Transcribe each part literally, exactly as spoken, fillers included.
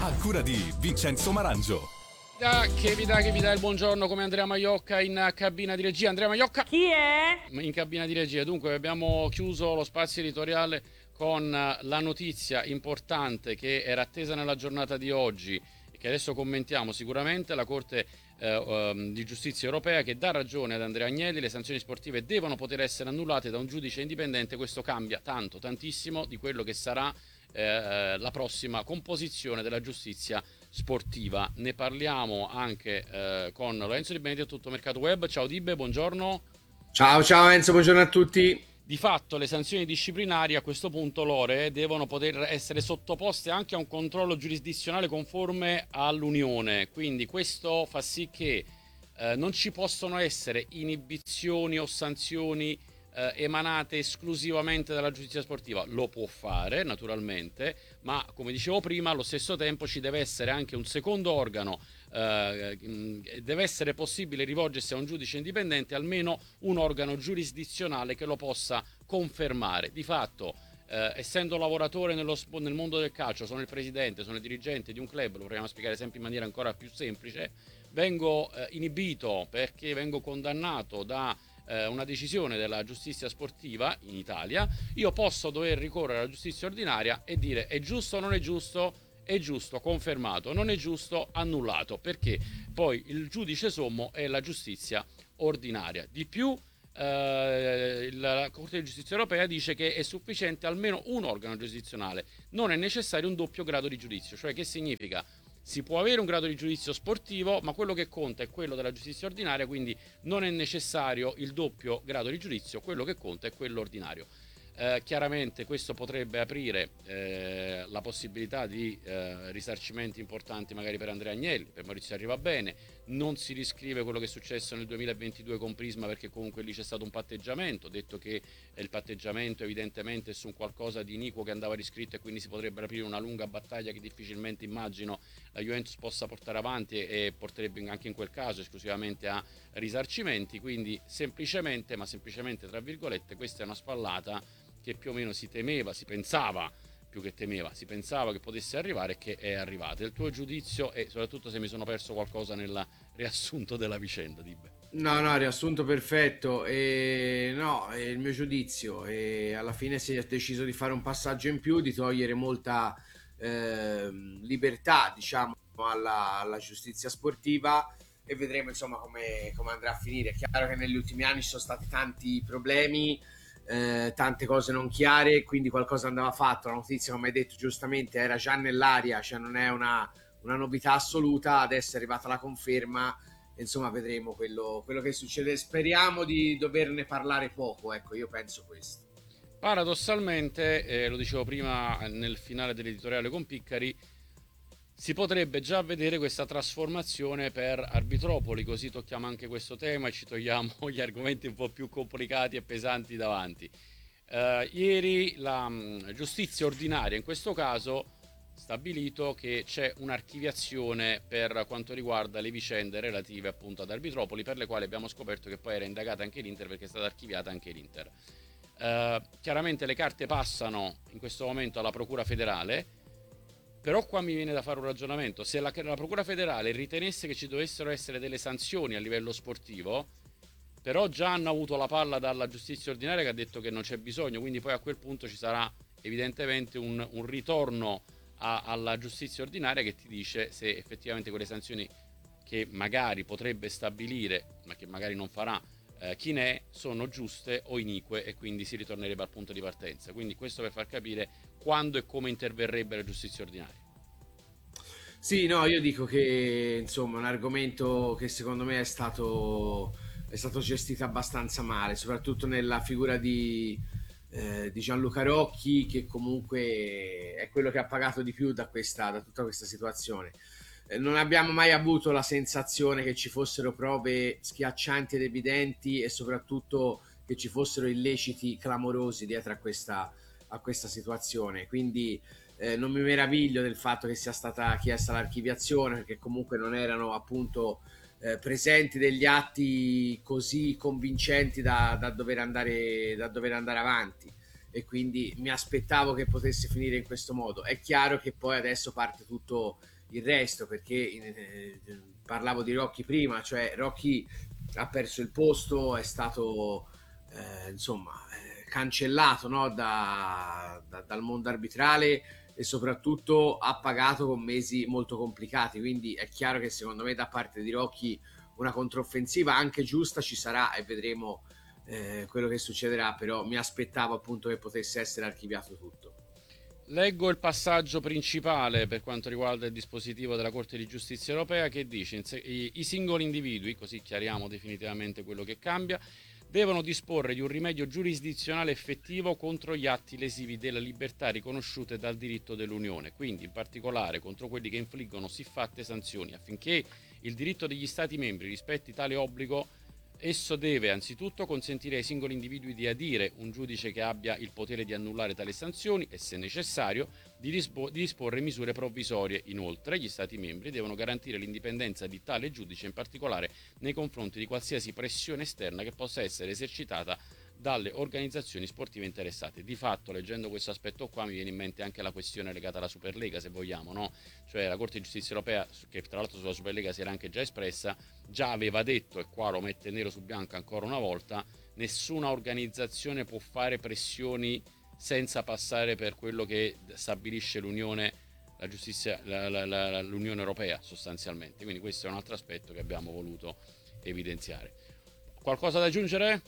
a cura di Vincenzo Marangio. Da, che vi dà, che vi dà il buongiorno come Andrea Maiocca in cabina di regia. Andrea Maiocca. Chi è? In cabina di regia. Dunque abbiamo chiuso lo spazio editoriale con la notizia importante che era attesa nella giornata di oggi e che adesso commentiamo sicuramente. La Corte eh, um, di Giustizia Europea che dà ragione ad Andrea Agnelli, le sanzioni sportive devono poter essere annullate da un giudice indipendente. Questo cambia tanto, tantissimo di quello che sarà eh, la prossima composizione della giustizia sportiva. Ne parliamo anche eh, con Lorenzo Di Benedetto, Tutto Mercato Web. Ciao Dibe, buongiorno. Ciao ciao Enzo, buongiorno a tutti. Di fatto le sanzioni disciplinari a questo punto, Lore, devono poter essere sottoposte anche a un controllo giurisdizionale conforme all'Unione, quindi questo fa sì che eh, non ci possono essere inibizioni o sanzioni eh, emanate esclusivamente dalla giustizia sportiva. Lo può fare naturalmente, ma come dicevo prima, allo stesso tempo ci deve essere anche un secondo organo. Uh, deve essere possibile rivolgersi a un giudice indipendente, almeno un organo giurisdizionale che lo possa confermare. Di fatto, uh, essendo lavoratore nello, nel mondo del calcio, sono il presidente, sono il dirigente di un club, lo proviamo a spiegare sempre in maniera ancora più semplice, vengo uh, inibito perché vengo condannato da uh, una decisione della giustizia sportiva in Italia, io posso dover ricorrere alla giustizia ordinaria e dire è giusto o non è giusto. È giusto, confermato, non è giusto, annullato, perché poi il giudice sommo è la giustizia ordinaria. Di più, eh, la Corte di Giustizia Europea dice che è sufficiente almeno un organo giurisdizionale, non è necessario un doppio grado di giudizio, cioè che significa? Si può avere un grado di giudizio sportivo, ma quello che conta è quello della giustizia ordinaria, quindi non è necessario il doppio grado di giudizio, quello che conta è quello ordinario. Eh, chiaramente questo potrebbe aprire eh, la possibilità di eh, risarcimenti importanti magari per Andrea Agnelli, per Maurizio Arrivabene. Non si riscrive quello che è successo nel duemilaventidue con Prisma, perché comunque lì c'è stato un patteggiamento, detto che il patteggiamento evidentemente è su un qualcosa di iniquo che andava riscritto e quindi si potrebbe aprire una lunga battaglia che difficilmente immagino la Juventus possa portare avanti e porterebbe anche in quel caso esclusivamente a risarcimenti. Quindi semplicemente, ma semplicemente tra virgolette, questa è una spallata che più o meno si temeva, si pensava, più che temeva, si pensava che potesse arrivare e che è arrivata. Il tuo giudizio e soprattutto se mi sono perso qualcosa nel riassunto della vicenda, Dibbe. No, no, riassunto perfetto. E no, è il mio giudizio. E alla fine si è deciso di fare un passaggio in più, di togliere molta eh, libertà, diciamo, alla, alla giustizia sportiva e vedremo insomma come, come andrà a finire. È chiaro che negli ultimi anni ci sono stati tanti problemi. Eh, tante cose non chiare, quindi qualcosa andava fatto. La notizia, come hai detto giustamente, era già nell'aria, cioè non è una, una novità assoluta. Adesso è arrivata la conferma, insomma vedremo quello, quello che succede. Speriamo di doverne parlare poco, ecco, io penso questo. Paradossalmente, eh, lo dicevo prima nel finale dell'editoriale con Piccari, si potrebbe già vedere questa trasformazione per Arbitropoli, così tocchiamo anche questo tema e ci togliamo gli argomenti un po' più complicati e pesanti davanti. Uh, ieri la mh, giustizia ordinaria in questo caso ha stabilito che c'è un'archiviazione per quanto riguarda le vicende relative appunto ad Arbitropoli, per le quali abbiamo scoperto che poi era indagata anche l'Inter, perché è stata archiviata anche l'Inter. Uh, chiaramente le carte passano in questo momento alla Procura Federale. Però qua mi viene da fare un ragionamento. Se la, la Procura Federale ritenesse che ci dovessero essere delle sanzioni a livello sportivo, però già hanno avuto la palla dalla giustizia ordinaria che ha detto che non c'è bisogno, quindi poi a quel punto ci sarà evidentemente un, un ritorno a, alla giustizia ordinaria che ti dice se effettivamente quelle sanzioni che magari potrebbe stabilire, ma che magari non farà eh, chi ne è, sono giuste o inique, e quindi si ritornerebbe al punto di partenza. Quindi questo per far capire quando e come interverrebbe la giustizia ordinaria. Sì, no, io dico che insomma è un argomento che secondo me è stato, è stato gestito abbastanza male, soprattutto nella figura di, eh, di Gianluca Rocchi, che comunque è quello che ha pagato di più da, questa, da tutta questa situazione. Eh, non abbiamo mai avuto la sensazione che ci fossero prove schiaccianti ed evidenti e soprattutto che ci fossero illeciti clamorosi dietro a questa, a questa situazione, quindi Eh, non mi meraviglio del fatto che sia stata chiesta l'archiviazione, perché comunque non erano appunto eh, presenti degli atti così convincenti da, da, dover andare, da dover andare avanti, e quindi mi aspettavo che potesse finire in questo modo. È chiaro che poi adesso parte tutto il resto, perché eh, parlavo di Rocky prima, cioè Rocky ha perso il posto, è stato eh, insomma eh, cancellato, no, da, da- dal mondo arbitrale e soprattutto ha pagato con mesi molto complicati, quindi è chiaro che secondo me da parte di Rocky una controffensiva anche giusta ci sarà e vedremo eh, quello che succederà, però mi aspettavo appunto che potesse essere archiviato tutto. Leggo il passaggio principale per quanto riguarda il dispositivo della Corte di Giustizia Europea che dice i, i singoli individui, così chiariamo definitivamente quello che cambia, devono disporre di un rimedio giurisdizionale effettivo contro gli atti lesivi della libertà riconosciute dal diritto dell'Unione, quindi in particolare contro quelli che infliggono siffatte sanzioni, affinché il diritto degli Stati membri rispetti tale obbligo. Esso deve anzitutto consentire ai singoli individui di adire un giudice che abbia il potere di annullare tali sanzioni e, se necessario, di, dispo- di disporre misure provvisorie. Inoltre, gli Stati membri devono garantire l'indipendenza di tale giudice, in particolare nei confronti di qualsiasi pressione esterna che possa essere esercitata dalle organizzazioni sportive interessate. Di fatto, leggendo questo aspetto qua, mi viene in mente anche la questione legata alla Superlega, se vogliamo, no? Cioè la Corte di Giustizia Europea, che tra l'altro sulla Superlega si era anche già espressa, già aveva detto, e qua lo mette nero su bianco ancora una volta, nessuna organizzazione può fare pressioni senza passare per quello che stabilisce l'Unione, la giustizia, la, la, la, l'Unione Europea sostanzialmente. Quindi questo è un altro aspetto che abbiamo voluto evidenziare. Qualcosa da aggiungere?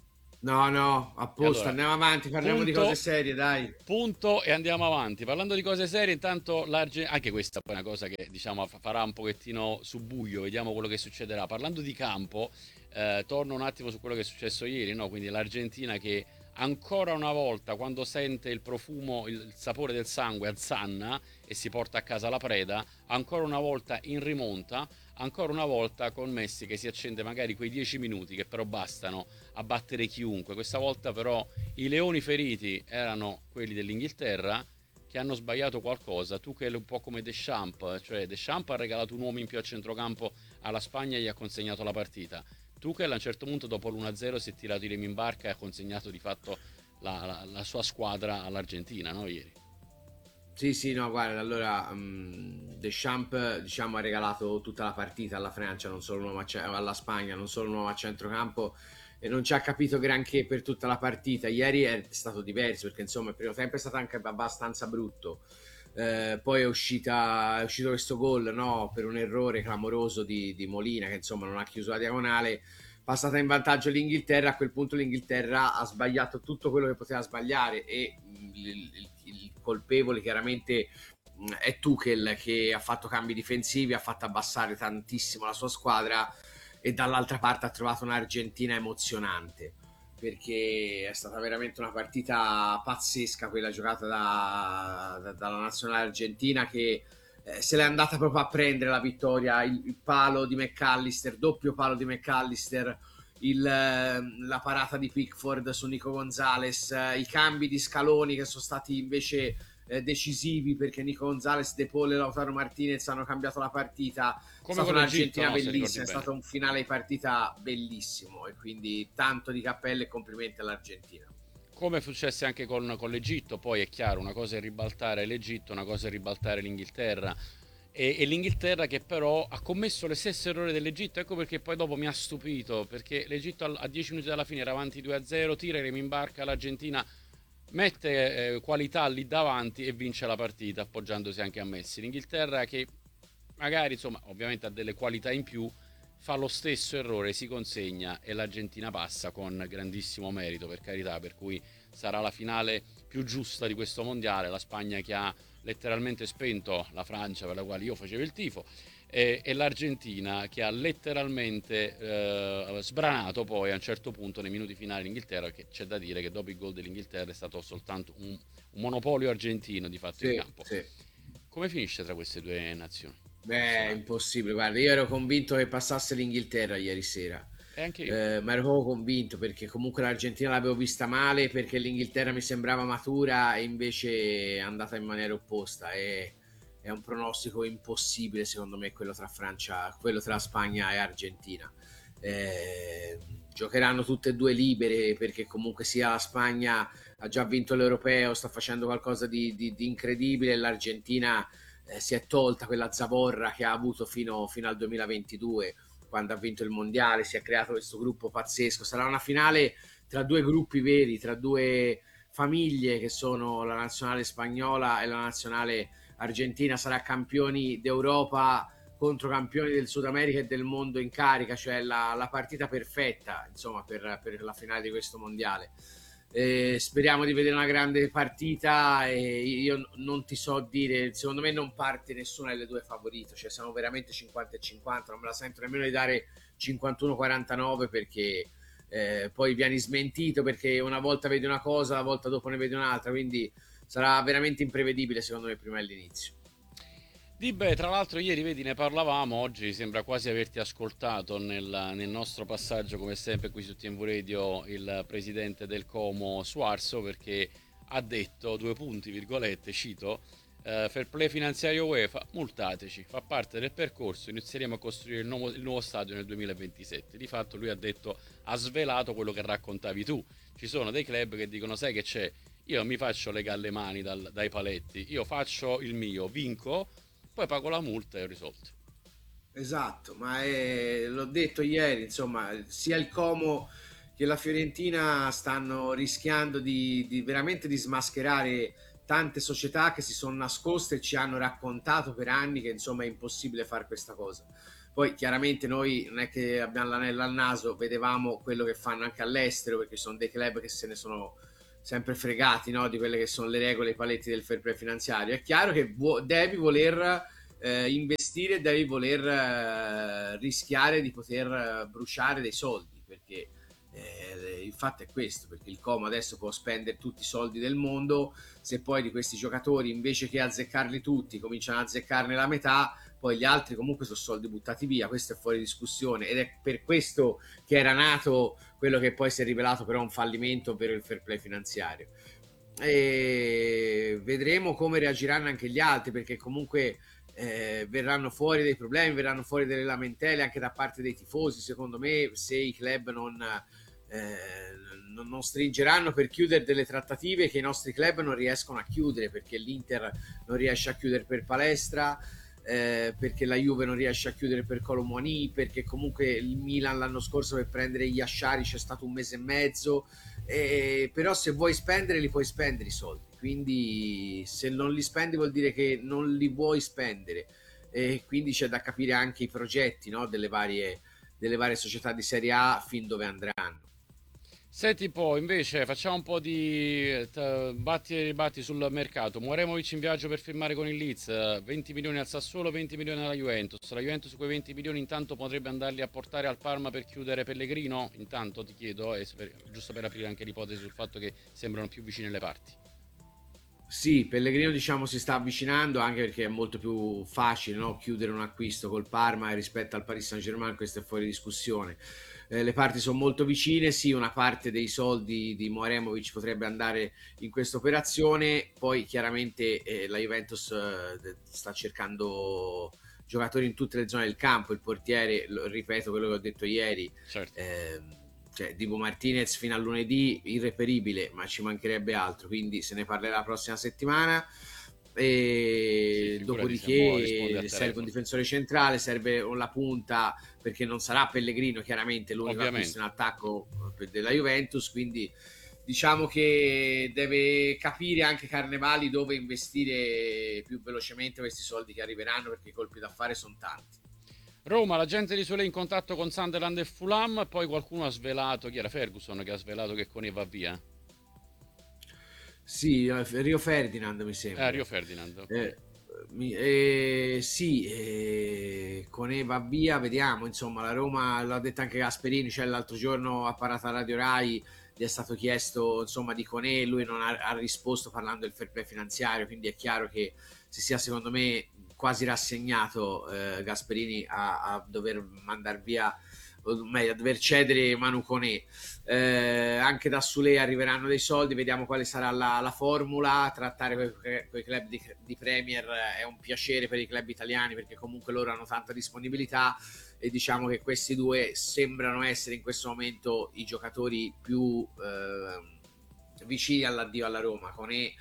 No, no, E apposta, allora, andiamo avanti, parliamo di cose punto, serie, dai. punto e andiamo avanti. Parlando di cose serie, intanto l'Arge- anche questa è una cosa che diciamo farà un pochettino su buio, vediamo quello che succederà. Parlando di campo, eh, torno un attimo su quello che è successo ieri, no? Quindi l'Argentina che ancora una volta, quando sente il profumo, il sapore del sangue, azzanna e si porta a casa la preda, ancora una volta in rimonta, ancora una volta con Messi che si accende magari quei dieci minuti che però bastano a battere chiunque. Questa volta però i leoni feriti erano quelli dell'Inghilterra che hanno sbagliato qualcosa. Tuchel è un po' come Deschamps, cioè Deschamps ha regalato un uomo in più a centrocampo alla Spagna e gli ha consegnato la partita. Tuchel a un certo punto dopo l'uno a zero si è tirato i remi in barca e ha consegnato di fatto la, la, la sua squadra all'Argentina, no, ieri. Sì, sì, no, guarda, allora um, Deschamps, diciamo, ha regalato tutta la partita alla Francia, non solo un uomo a ce- alla Spagna, non solo un uomo a centrocampo e non ci ha capito granché per tutta la partita. Ieri è stato diverso perché insomma il primo tempo è stato anche abbastanza brutto. Eh, poi è, uscita, è uscito questo gol, no, per un errore clamoroso di, di Molina che insomma non ha chiuso la diagonale, passata in vantaggio l'Inghilterra. A quel punto l'Inghilterra ha sbagliato tutto quello che poteva sbagliare e mh, il, il- il colpevole chiaramente mh, è Tuchel, che ha fatto cambi difensivi, ha fatto abbassare tantissimo la sua squadra e dall'altra parte ha trovato un'Argentina emozionante, perché è stata veramente una partita pazzesca quella giocata da, da- dalla nazionale argentina, che eh, se l'è andata proprio a prendere la vittoria. Il, il palo di McAllister, doppio palo di McAllister, il, eh, la parata di Pickford su Nico Gonzalez, eh, i cambi di Scaloni che sono stati invece eh, decisivi, perché Nico Gonzalez, De Paul e Lautaro Martinez hanno cambiato la partita. È Come stata con l'Egitto, un'Argentina no, se ricordi bellissima, è bene. stato un finale di partita bellissimo e quindi tanto di cappello e complimenti all'Argentina. Come successe anche con, con l'Egitto, poi è chiaro, una cosa è ribaltare l'Egitto, una cosa è ribaltare l'Inghilterra. E, e l'Inghilterra che però ha commesso le stesse errori dell'Egitto, ecco perché poi dopo mi ha stupito, perché l'Egitto a dieci minuti dalla fine era avanti due a zero, tira i remi in barca, l'Argentina mette eh, qualità lì davanti e vince la partita appoggiandosi anche a Messi. L'Inghilterra che magari insomma ovviamente ha delle qualità in più, fa lo stesso errore, si consegna e l'Argentina passa con grandissimo merito, per carità, per cui sarà la finale più giusta di questo mondiale. La Spagna che ha letteralmente spento la Francia, per la quale io facevo il tifo, e, e l'Argentina che ha letteralmente eh, sbranato poi a un certo punto nei minuti finali l'Inghilterra, che c'è da dire che dopo il gol dell'Inghilterra è stato soltanto un, un monopolio argentino di fatto in Sì, campo. sì. Come finisce tra queste due nazioni? Beh, è Nazionali? impossibile. Guarda, io ero convinto che passasse l'Inghilterra ieri sera. E anche io. Eh, ma ero proprio convinto perché comunque l'Argentina l'avevo vista male, perché l'Inghilterra mi sembrava matura e invece è andata in maniera opposta. E è un pronostico impossibile, secondo me, quello tra Francia, quello tra Spagna e Argentina. Eh, giocheranno tutte e due libere, perché comunque sia la Spagna ha già vinto l'Europeo, sta facendo qualcosa di, di- di incredibile, l'Argentina eh, si è tolta quella zavorra che ha avuto fino, fino al duemilaventidue, quando ha vinto il mondiale. Si è creato questo gruppo pazzesco. Sarà una finale tra due gruppi veri, tra due famiglie che sono la nazionale spagnola e la nazionale argentina. Sarà campioni d'Europa contro campioni del Sud America e del mondo in carica, cioè la, la partita perfetta, insomma, per, per la finale di questo mondiale. Eh, speriamo di vedere una grande partita, e io non ti so dire, secondo me non parte nessuna delle due favorite, cioè siamo veramente cinquanta e cinquanta, non me la sento nemmeno di dare cinquantuno quarantanove, perché eh, poi vieni smentito, perché una volta vedi una cosa, la volta dopo ne vedi un'altra, quindi sarà veramente imprevedibile secondo me prima dell'inizio. Di beh, tra l'altro ieri vedi ne parlavamo, oggi sembra quasi averti ascoltato nel, nel nostro passaggio come sempre qui su T M V Radio il presidente del Como Suarso, perché ha detto, due punti virgolette, cito, eh, fair play finanziario UEFA, multateci, fa parte del percorso, inizieremo a costruire il nuovo, il nuovo stadio nel duemilaventisette. Di fatto lui ha detto, ha svelato quello che raccontavi tu, ci sono dei club che dicono sai che c'è, io non mi faccio legare le mani dal, dai paletti, io faccio il mio, vinco, poi pago la multa e ho risolto. Esatto, ma è, l'ho detto ieri, insomma, sia il Como che la Fiorentina stanno rischiando di, di veramente di smascherare tante società che si sono nascoste e ci hanno raccontato per anni che insomma è impossibile fare questa cosa. Poi chiaramente noi non è che abbiamo l'anello al naso, vedevamo quello che fanno anche all'estero, perché sono dei club che se ne sono sempre fregati, no, di quelle che sono le regole, i paletti del fair play finanziario. È chiaro che vu- devi voler eh, investire, devi voler eh, rischiare di poter eh, bruciare dei soldi, perché eh, il fatto è questo, perché il Como adesso può spendere tutti i soldi del mondo, se poi di questi giocatori invece che azzeccarli tutti cominciano a azzeccarne la metà, poi gli altri comunque sono soldi buttati via, questo è fuori discussione, ed è per questo che era nato quello che poi si è rivelato però un fallimento, ovvero il fair play finanziario. E vedremo come reagiranno anche gli altri, perché comunque eh, verranno fuori dei problemi, verranno fuori delle lamentele anche da parte dei tifosi, secondo me, se i club non, eh, non, non stringeranno per chiudere delle trattative che i nostri club non riescono a chiudere, perché l'Inter non riesce a chiudere per Palestra, eh, perché la Juve non riesce a chiudere per Kolo Muani, perché comunque il Milan l'anno scorso per prendere gli Yashari c'è stato un mese e mezzo, eh, però se vuoi spendere li puoi spendere i soldi, quindi se non li spendi vuol dire che non li vuoi spendere, e quindi c'è da capire anche i progetti, no, delle varie, delle varie società di Serie A fin dove andranno. Senti poi, invece, facciamo un po' di t- batti e ribatti sul mercato. Muremovic in viaggio per firmare con il Leeds, eh, venti milioni al Sassuolo, venti milioni alla Juventus. La Juventus quei venti milioni intanto potrebbe andarli a portare al Parma per chiudere Pellegrino? Intanto ti chiedo, e per- giusto per aprire anche l'ipotesi sul fatto che sembrano più vicine le parti. Sì, Pellegrino diciamo si sta avvicinando, anche perché è molto più facile, no, chiudere un acquisto col Parma rispetto al Paris Saint-Germain, questo è fuori discussione. Eh, le parti sono molto vicine, sì, una parte dei soldi di Moremovic potrebbe andare in questa operazione, poi chiaramente eh, la Juventus eh, sta cercando giocatori in tutte le zone del campo, il portiere, lo, ripeto quello che ho detto ieri, Certo. eh, cioè Dibu Martinez fino a lunedì irreperibile, ma ci mancherebbe altro, quindi se ne parlerà la prossima settimana. Sì, E figurati se mo risponde al dopodiché serve un telefono. difensore centrale, serve la punta, perché non sarà Pellegrino chiaramente l'unico acquisto Ovviamente. in attacco della Juventus, quindi diciamo che deve capire anche Carnevali dove investire più velocemente questi soldi che arriveranno, perché i colpi da fare sono tanti. Roma, la gente di Sole in contatto con Sunderland e Fulham, poi qualcuno ha svelato, chi era Ferguson che ha svelato che Cone va via? Sì, eh, Rio Ferdinand mi Eh, sembra. Rio Ferdinand, ok. Eh, mi- eh, sì, eh, con Eva via, vediamo, insomma, la Roma, l'ha detto anche Gasperini, cioè l'altro giorno ha parlato a Radio Rai, gli è stato chiesto, insomma, di Conè, lui non ha, ha risposto parlando del fair play finanziario, quindi è chiaro che si sia, secondo me, quasi rassegnato eh, Gasperini a, a dover mandare via, o meglio, a dover cedere Manu Conè. Eh, anche da Sule arriveranno dei soldi, vediamo quale sarà la, la formula. Trattare con i club di, di Premier è un piacere per i club italiani, perché comunque loro hanno tanta disponibilità, e diciamo che questi due sembrano essere in questo momento i giocatori più eh, vicini all'addio alla Roma. Con E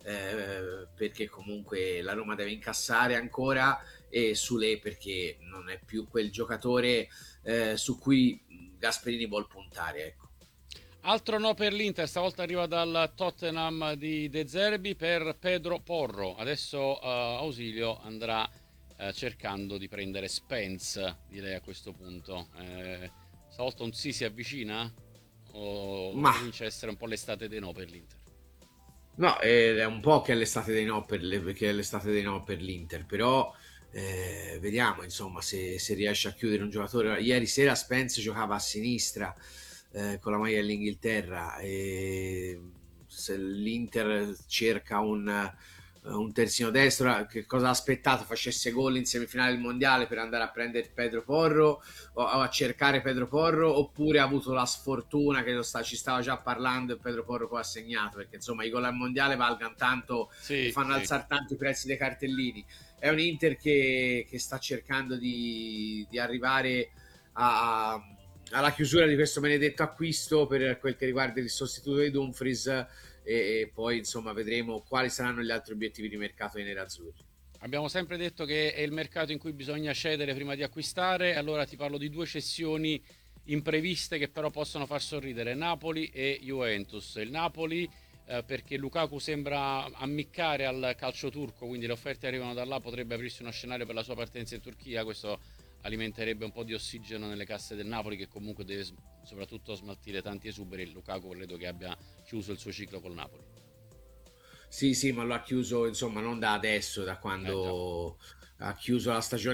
eh, perché comunque la Roma deve incassare ancora, e Sule perché non è più quel giocatore eh, su cui Gasperini vuol puntare, ecco. Altro no per l'Inter, stavolta arriva dal Tottenham di De Zerbi per Pedro Porro. Adesso eh, Ausilio andrà eh, cercando di prendere Spence, direi a questo punto. Eh, stavolta un sì si avvicina? O Ma comincia a essere un po' l'estate dei no per l'Inter? no, è un po' che è l'estate dei no per, le- che è l'estate dei no per l'Inter, però eh, vediamo insomma se, se riesce a chiudere un giocatore. Ieri sera Spence giocava a sinistra eh, con la maglia dell'Inghilterra, e se l'Inter cerca un, un terzino destro, che cosa ha aspettato? Facesse gol in semifinale del mondiale per andare a prendere Pedro Porro, o a cercare Pedro Porro, oppure ha avuto la sfortuna che lo sta, ci stava già parlando e Pedro Porro poi ha segnato, perché insomma i gol al mondiale valgano tanto e Sì, fanno sì. alzare tanto i prezzi dei cartellini. È un Inter che, che sta cercando di, di arrivare a, alla chiusura di questo benedetto acquisto per quel che riguarda il sostituto di Dumfries, e, e poi insomma vedremo quali saranno gli altri obiettivi di mercato dei nerazzurri. Abbiamo sempre detto che è il mercato in cui bisogna cedere prima di acquistare, allora ti parlo di due cessioni impreviste che però possono far sorridere: Napoli e Juventus. Il Napoli eh, perché Lukaku sembra ammiccare al calcio turco, quindi le offerte arrivano da là, potrebbe aprirsi uno scenario per la sua partenza in Turchia. Questo alimenterebbe un po' di ossigeno nelle casse del Napoli, che comunque deve soprattutto smaltire tanti esuberi. Lukaku credo che abbia chiuso il suo ciclo col Napoli. Sì, sì, ma lo ha chiuso insomma non da adesso, da Eh già. quando ha chiuso la stagione